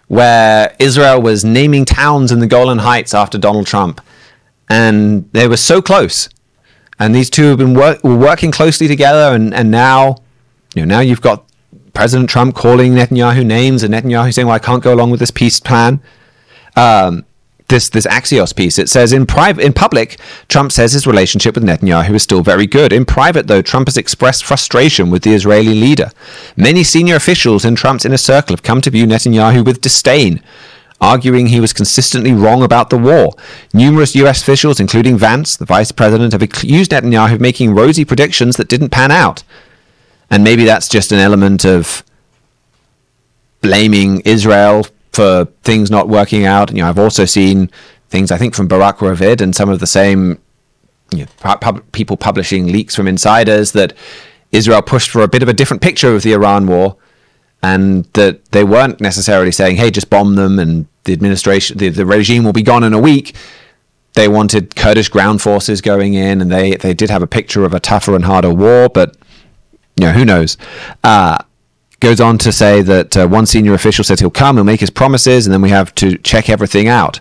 where Israel was naming towns in the Golan Heights after Donald Trump. And they were so close. And these two have been working closely together. And now, now you've got President Trump calling Netanyahu names, and Netanyahu saying, well, I can't go along with this peace plan. This Axios piece, it says in public, Trump says his relationship with Netanyahu is still very good. In private, though, Trump has expressed frustration with the Israeli leader. Many senior officials in Trump's inner circle have come to view Netanyahu with disdain, arguing he was consistently wrong about the war. Numerous U.S. officials, including Vance, the vice president, have accused Netanyahu of making rosy predictions that didn't pan out. And maybe that's just an element of blaming Israel for things not working out. I've also seen things, I think, from Barak Ravid and some of the same people publishing leaks from insiders that Israel pushed for a bit of a different picture of the Iran war, and that they weren't necessarily saying, hey, just bomb them and the administration, the regime will be gone in a week. They wanted Kurdish ground forces going in, and they did have a picture of a tougher and harder war, but who knows? Goes on to say that one senior official said he'll come, he'll make his promises, and then we have to check everything out.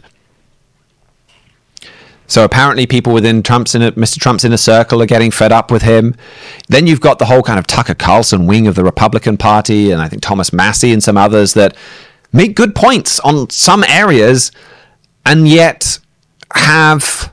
So apparently people within Mr. Trump's inner circle are getting fed up with him. Then you've got the whole kind of Tucker Carlson wing of the Republican Party, and I think Thomas Massie and some others that make good points on some areas, and yet have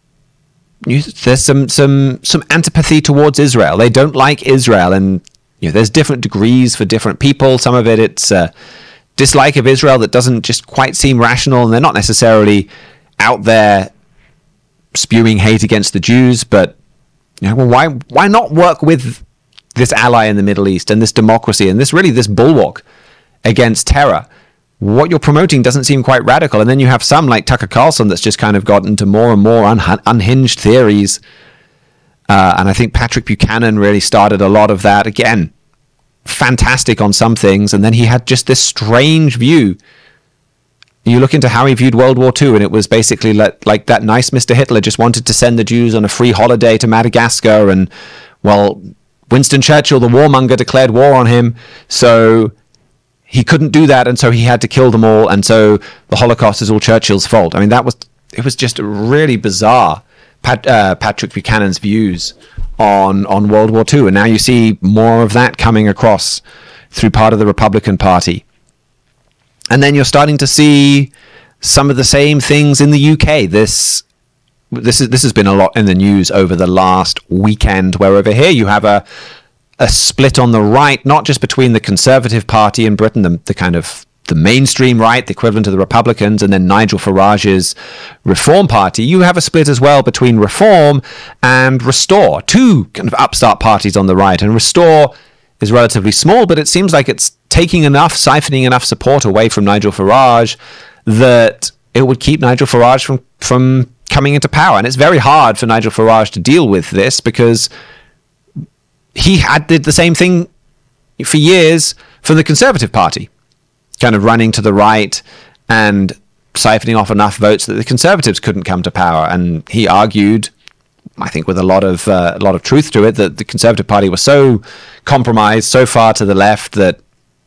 there's some antipathy towards Israel. They don't like Israel, and there's different degrees for different people. Some of it's dislike of Israel that doesn't just quite seem rational, and they're not necessarily out there spewing hate against the Jews. But why not work with this ally in the Middle East and this democracy and this bulwark against terror? What you're promoting doesn't seem quite radical. And then you have some like Tucker Carlson that's just kind of got into more and more unhinged theories. And I think Patrick Buchanan really started a lot of that. Again, fantastic on some things. And then he had just this strange view. You look into how he viewed World War II, and it was basically like that nice Mr. Hitler just wanted to send the Jews on a free holiday to Madagascar. And, well, Winston Churchill, the warmonger, declared war on him. So he couldn't do that, and so he had to kill them all. And so the Holocaust is all Churchill's fault. I mean, it was just really bizarre. Patrick Buchanan's views on World War II. And now you see more of that coming across through part of the Republican Party. And then you're starting to see some of the same things in the UK. This has been a lot in the news over the last weekend, where over here you have a split on the right, not just between the Conservative Party in Britain, the kind of the mainstream right, the equivalent of the Republicans, and then Nigel Farage's Reform Party. You have a split as well between Reform and Restore, two kind of upstart parties on the right. And Restore is relatively small, but it seems like it's siphoning enough support away from Nigel Farage that it would keep Nigel Farage from coming into power. And it's very hard for Nigel Farage to deal with this, because he did the same thing for years for the Conservative Party, kind of running to the right and siphoning off enough votes that the Conservatives couldn't come to power. And he argued, I think with a lot of truth to it, that the Conservative Party was so compromised, so far to the left, that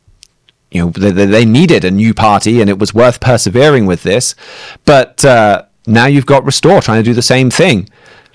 they needed a new party, and it was worth persevering with this. But now you've got Restore trying to do the same thing.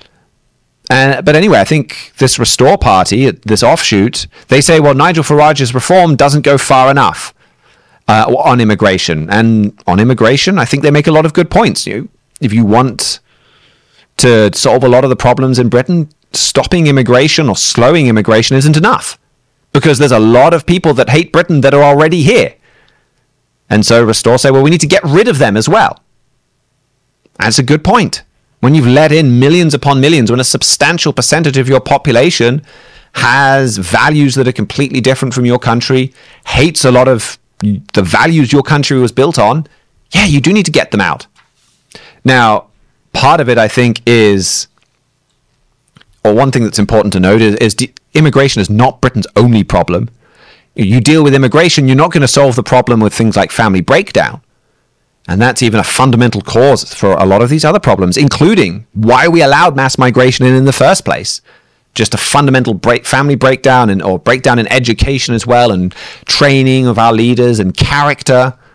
But anyway, I think this Restore Party, this offshoot, they say, well, Nigel Farage's Reform doesn't go far enough on immigration. And on immigration, I think they make a lot of good points. If you want to solve a lot of the problems in Britain, stopping immigration or slowing immigration isn't enough, because there's a lot of people that hate Britain that are already here. And so Restore say, well, we need to get rid of them as well. That's a good point. When you've let in millions upon millions, when a substantial percentage of your population has values that are completely different from your country, hates a lot of the values your country was built on, yeah, you do need to get them out. Now, part of it, I think, is, or one thing that's important to note is immigration is not Britain's only problem. You deal with immigration, you're not going to solve the problem with things like family breakdown. And that's even a fundamental cause for a lot of these other problems, including why we allowed mass migration in the first place. Just a fundamental family breakdown or breakdown in education as well, and training of our leaders and character.